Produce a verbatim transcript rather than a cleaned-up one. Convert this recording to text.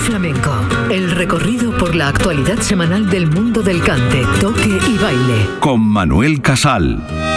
Flamenco, el recorrido por la actualidad semanal del mundo del cante, toque y baile. Con Manuel Casal.